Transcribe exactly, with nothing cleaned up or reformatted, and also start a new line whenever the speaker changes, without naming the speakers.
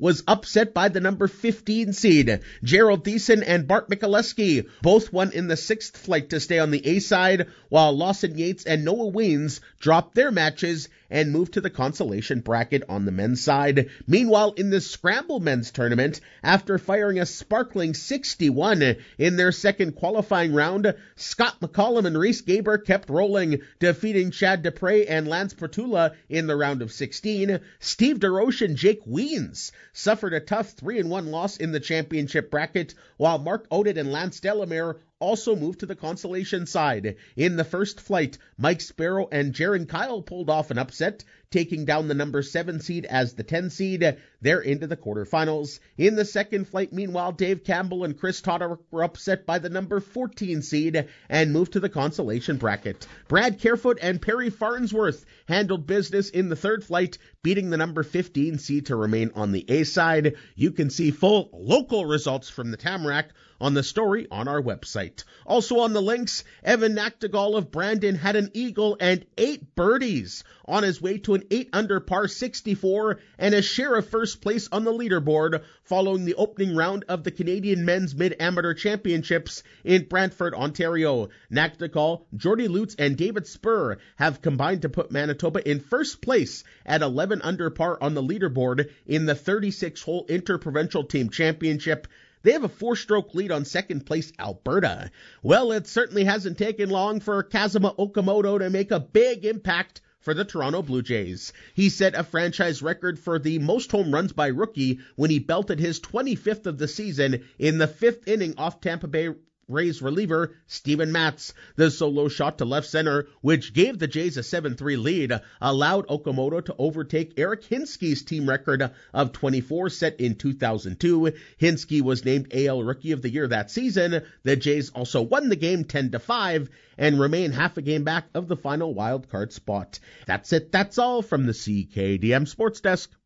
was upset by the number fifteen seed. Gerald Thiessen and Bart Mikuleski both won in the sixth flight to stay on the A side, while Lawson Yates and Noah Weens dropped their matches and moved to the consolation bracket on the men's side. Meanwhile, in the Scramble men's tournament, after firing a sparkling sixty-one in their second qualifying round, Scott McCollum and Reese Gaber kept rolling, defeating Chad Dupre and Lance Portula in the round of sixteen. Steve DeRoche and Jake Weens suffered a tough three and one loss in the championship bracket, while Mark Oded and Lance Delamere also moved to the consolation side. In the first flight, Mike Sparrow and Jaron Kyle pulled off an upset, taking down the number seven seed as the ten seed. They're into the quarterfinals. In the second flight, meanwhile, Dave Campbell and Chris Todder were upset by the number fourteen seed and moved to the consolation bracket. Brad Carefoot and Perry Farnsworth handled business in the third flight, beating the number fifteen seed to remain on the A side. You can see full local results from the Tamarack on the story on our website. Also on the links, Evan Nachtigal of Brandon had an eagle and eight birdies on his way to an eight under par sixty-four and a share of first place on the leaderboard following the opening round of the Canadian Men's Mid-Amateur Championships in Brantford, Ontario. Nachtigal, Jordy Lutz, and David Spur have combined to put Manitoba in first place at eleven under par on the leaderboard in the thirty-six hole Interprovincial Team Championship. They have a four-stroke lead on second place Alberta. Well, it certainly hasn't taken long for Kazuma Okamoto to make a big impact for the Toronto Blue Jays. He set a franchise record for the most home runs by rookie when he belted his twenty-fifth of the season in the fifth inning off Tampa Bay Rays reliever Steven Matz. The solo shot to left center, which gave the Jays a seven three lead, allowed Okamoto to overtake Eric Hinsky's team record of twenty-four set in two thousand two. Hinsky was named A L Rookie of the Year that season. The Jays also won the game ten to five and remain half a game back of the final wild card spot. That's it. That's all from the C K D M Sports Desk.